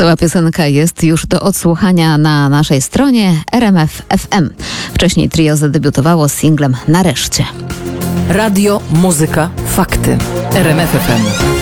Cała piosenka jest już do odsłuchania na naszej stronie RMF FM. Wcześniej trio zadebiutowało z singlem Nareszcie. Radio, muzyka, fakty. RMF FM.